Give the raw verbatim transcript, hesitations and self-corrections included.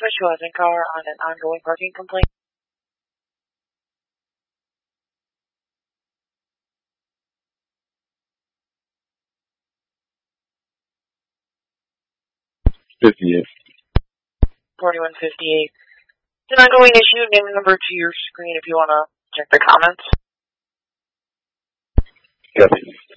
my Schwarzen car on an ongoing parking complaint. fifty-eight. forty-one fifty-eight. It's an ongoing issue. Name and number to your screen if you want to check the comments. Copy.